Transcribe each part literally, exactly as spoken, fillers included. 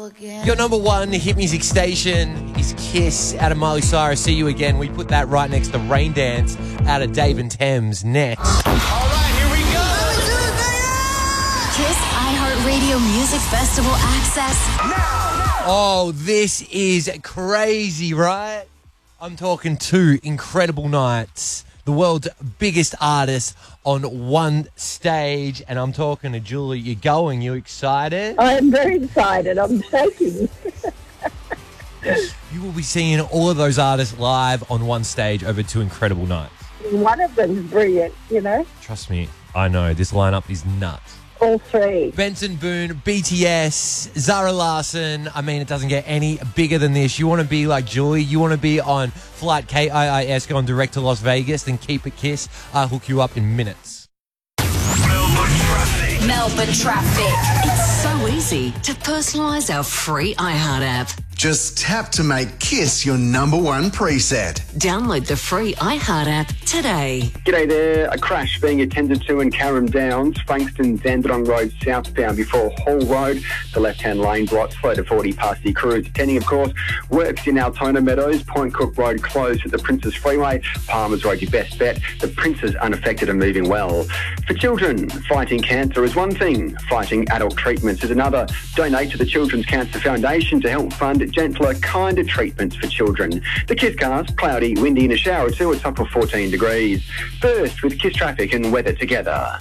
Your number one hit music station is Kiss out of Miley Cyrus. See You Again. We put that right next to Rain Dance out of Dave and Thames next. All right, here we go. Kiss iHeartRadio Music Festival access Now. Oh, this is crazy, right? I'm talking two incredible nights. The world's biggest artists on one stage. And I'm talking to Julie. You're going. You excited? I'm very excited. I'm shaking. You will be seeing all of those artists live on one stage over two incredible nights. One of them's brilliant, you know? Trust me, I know. This lineup is nuts. All three. Benson Boone, B T S, Zara Larsson. I mean, it doesn't get any bigger than this. You want to be like Julie. You want to be on flight K I I S going direct to Las Vegas, then keep it Kiss. I'll hook you up in minutes. Melbourne traffic. Melbourne traffic. It's so easy to personalise our free iHeart app. Just tap to make Kiss your number one preset. Download the free iHeart app today. G'day there. A crash being attended to in Carrum Downs, Frankston Dandenong Road southbound before Hall Road. The left-hand lane blocked, slow to forty past the Cruise. Attending, of course, works in Altona Meadows, Point Cook Road closed at the Princes Freeway. Palmer's Road, your best bet. The Princes unaffected and moving well. For children, fighting cancer is one thing. Fighting adult treatments is another. Donate to the Children's Cancer Foundation to help fund gentler, kinder treatments for children. The Kiss cast, cloudy, windy and a shower or two, a top of fourteen degrees. First with Kiss traffic and weather together.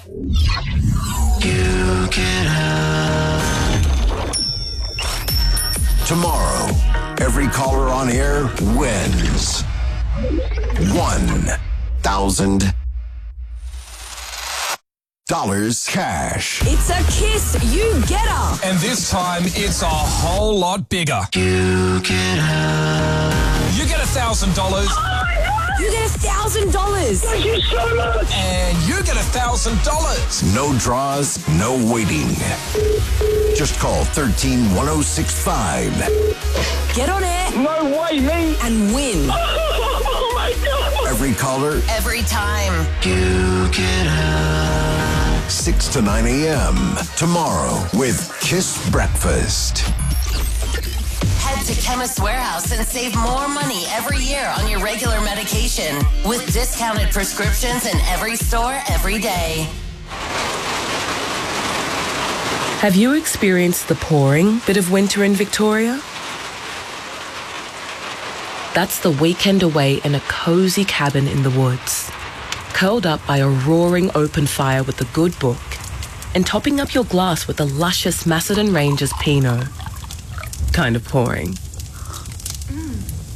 You get up. Tomorrow, every caller on air wins one thousand dollars cash. It's a Kiss You Get Up. And this time, it's a whole lot bigger. You get up. You get a thousand dollars. You get a thousand dollars. Thank you so much. And you get a thousand dollars. No draws, no waiting. Just call one three one oh six five. Get on air. No way, me. And win. Oh my God. Every caller, Every time. you get up. six to nine a.m. tomorrow with Kiss Breakfast. Head to Chemist Warehouse and save more money every year on your regular medication with discounted prescriptions in every store every day. Have you experienced the pouring bit of winter in Victoria? That's the weekend away in a cozy cabin in the woods, curled up by a roaring open fire with a good book and topping up your glass with a luscious Macedon Rangers Pinot. Kind of pouring. Mm.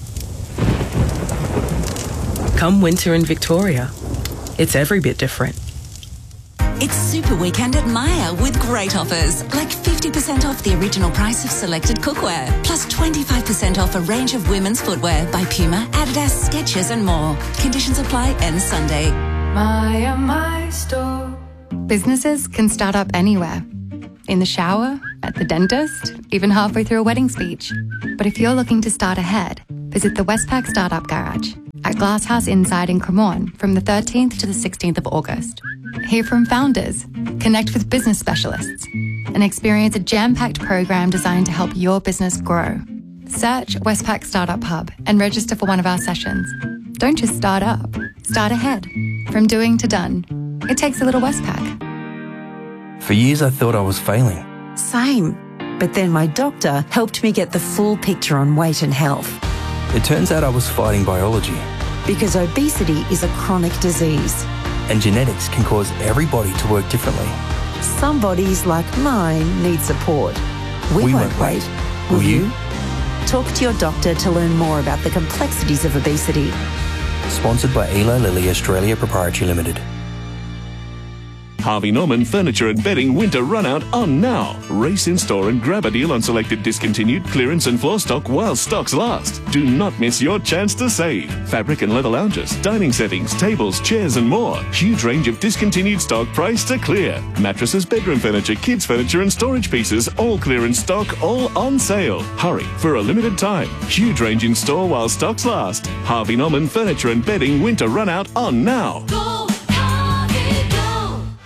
Come winter in Victoria, it's every bit different. It's Super Weekend at Maya with great offers, like fifty percent off the original price of selected cookware, plus twenty-five percent off a range of women's footwear by Puma, Adidas, Skechers and more. Conditions apply end Sunday. Maya, my store. Businesses can start up anywhere. In the shower, at the dentist, even halfway through a wedding speech. But if you're looking to start ahead, visit the Westpac Startup Garage at Glasshouse Inside in Cremorne from the thirteenth to the sixteenth of August. Hear from founders, connect with business specialists, and experience a jam-packed program designed to help your business grow. Search Westpac Startup Hub and register for one of our sessions. Don't just start up, start ahead. From doing to done, it takes a little Westpac. For years I thought I was failing. Same. But then my doctor helped me get the full picture on weight and health. It turns out I was fighting biology. Because obesity is a chronic disease. And genetics can cause everybody to work differently. Some bodies, like mine, need support. We, we won't, won't wait. wait. Will Will you? you? Talk to your doctor to learn more about the complexities of obesity. Sponsored by Eli Lilly Australia Proprietary Limited. Harvey Norman Furniture and Bedding Winter Run Out on now. Race in store and grab a deal on selected discontinued clearance and floor stock while stocks last. Do not miss your chance to save. Fabric and leather lounges, dining settings, tables, chairs and more. Huge range of discontinued stock priced to clear. Mattresses, bedroom furniture, kids furniture and storage pieces, all clearance stock, all on sale. Hurry for a limited time. Huge range in store while stocks last. Harvey Norman Furniture and Bedding Winter Run Out on now. Go, Harvey, go.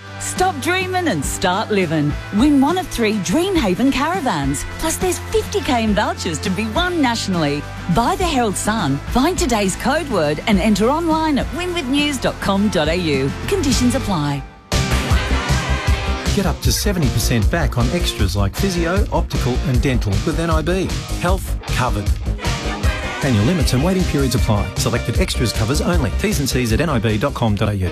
Stop dreaming and start living. Win one of three Dreamhaven caravans. Plus there's fifty K in vouchers to be won nationally. Buy the Herald Sun, find today's code word and enter online at win with news dot com dot a u. Conditions apply. Get up to seventy percent back on extras like physio, optical and dental with N I B. Health covered. Annual limits and waiting periods apply. Selected extras covers only. T's and C's at n i b dot com dot a u.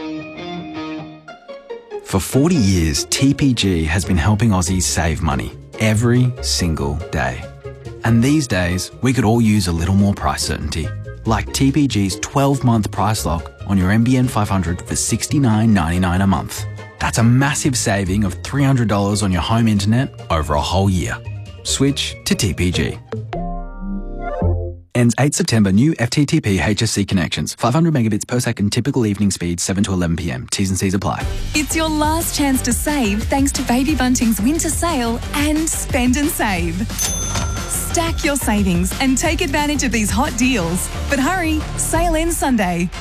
For forty years, T P G has been helping Aussies save money every single day. And these days, we could all use a little more price certainty. Like T P G's twelve-month price lock on your M B N five hundred for sixty-nine ninety-nine a month. That's a massive saving of three hundred dollars on your home internet over a whole year. Switch to T P G. Ends eighth September. New F T T P H S C connections. five hundred megabits per second. Typical evening speed seven to eleven p m. T's and C's apply. It's your last chance to save thanks to Baby Bunting's winter sale and Spend and Save. Stack your savings and take advantage of these hot deals. But hurry, sale ends Sunday.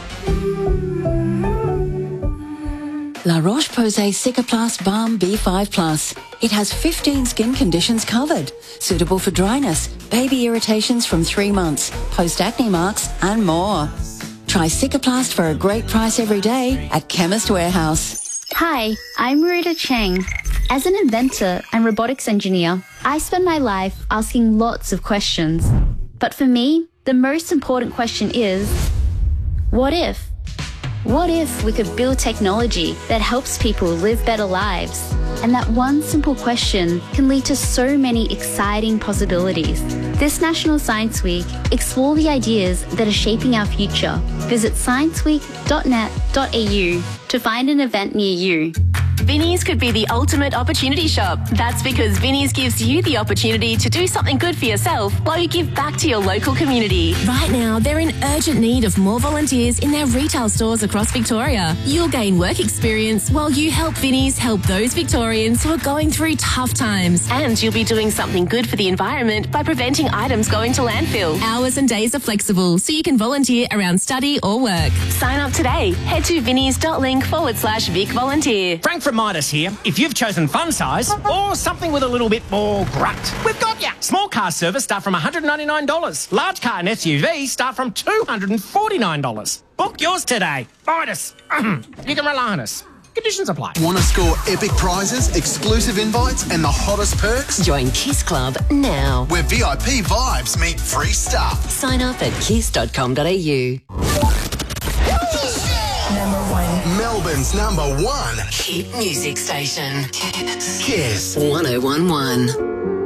La Roche-Posay Cicaplast Balm B five plus. It has fifteen skin conditions covered. Suitable for dryness, baby irritations from three months, post-acne marks and more. Try Cicaplast for a great price every day at Chemist Warehouse. Hi, I'm Marita Cheng. As an inventor and robotics engineer, I spend my life asking lots of questions. But for me, the most important question is, what if? What if we could build technology that helps people live better lives? And that one simple question can lead to so many exciting possibilities. This National Science Week, explore the ideas that are shaping our future. Visit science week dot net dot a u to find an event near you. Vinnie's could be the ultimate opportunity shop. That's because Vinnie's gives you the opportunity to do something good for yourself while you give back to your local community. Right now, they're in urgent need of more volunteers in their retail stores across Victoria. You'll gain work experience while you help Vinnie's help those Victorians who are going through tough times. And you'll be doing something good for the environment by preventing items going to landfill. Hours and days are flexible, so you can volunteer around study or work. Sign up today. Head to vinnies.link forward slash Vic Volunteer. Frank from Midas here. If you've chosen fun size or something with a little bit more grunt, we've got ya. Small car service start from one hundred ninety-nine dollars. Large car and S U V start from two hundred forty-nine dollars. Book yours today. Midas. You can rely on us. Conditions apply. Want to score epic prizes, exclusive invites and the hottest perks? Join Kiss Club now. Where V I P vibes meet free stuff. Sign up at kiss dot com dot a u. Number one. Melbourne's number one Hit music station. Kiss. one oh one one.